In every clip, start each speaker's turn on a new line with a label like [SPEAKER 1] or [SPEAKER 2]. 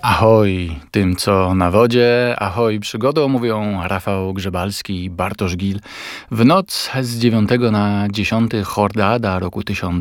[SPEAKER 1] Ahoj tym, co na wodzie, ahoj przygodą, mówią Rafał Grzebalski i Bartosz Gil. W noc z 9 na 10 Chordada roku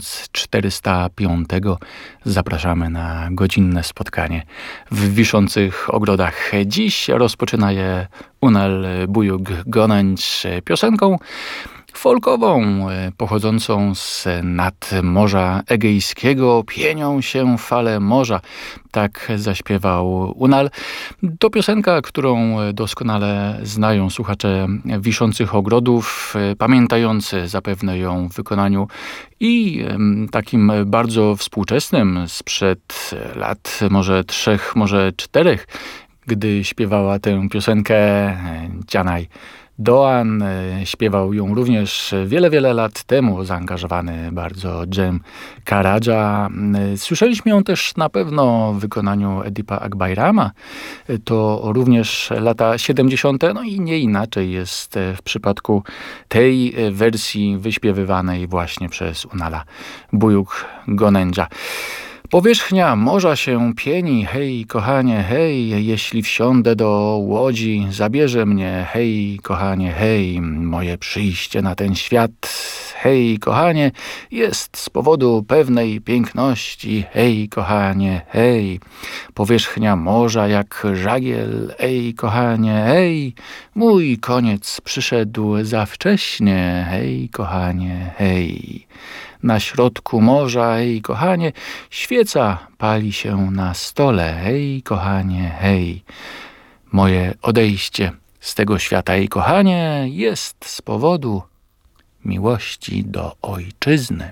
[SPEAKER 1] 1405 zapraszamy na godzinne spotkanie w Wiszących Ogrodach. Dziś rozpoczyna je Unal Bujug Gonęć piosenką folkową, pochodzącą z nad Morza Egejskiego. Pienią się fale morza. Tak zaśpiewał Unal. To piosenka, którą doskonale znają słuchacze Wiszących Ogrodów, pamiętający zapewne ją w wykonaniu i takim bardzo współczesnym sprzed lat może 3, może 4, gdy śpiewała tę piosenkę Dzianaj Doan. Śpiewał ją również wiele lat temu zaangażowany bardzo Cem Karaca. Słyszeliśmy ją też na pewno w wykonaniu Edipa Akbayrama. To również lata 70. No i nie inaczej jest w przypadku tej wersji wyśpiewywanej właśnie przez Unala Bujug Gonędza. Powierzchnia morza się pieni, hej kochanie, hej, jeśli wsiądę do łodzi, zabierze mnie, hej kochanie, hej, moje przyjście na ten świat, hej kochanie, jest z powodu pewnej piękności, hej kochanie, hej, powierzchnia morza jak żagiel, ej kochanie, hej, mój koniec przyszedł za wcześnie, hej kochanie, hej. Na środku morza, hej kochanie, świeca pali się na stole, hej kochanie, hej. Moje odejście z tego świata, hej kochanie, jest z powodu miłości do ojczyzny.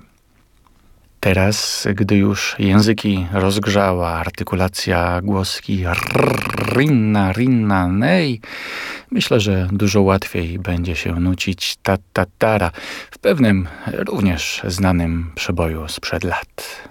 [SPEAKER 1] Teraz, gdy już języki rozgrzała artykulacja głoski rinna, rinna, nej, myślę, że dużo łatwiej będzie się nucić ta-ta-tara w pewnym również znanym przeboju sprzed lat.